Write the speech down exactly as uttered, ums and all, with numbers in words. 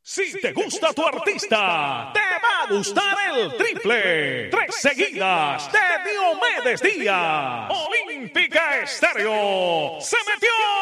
Si te gusta tu artista, te va a gustar el triple. Tres seguidas de Diomedes Díaz. Olímpica Estéreo se metió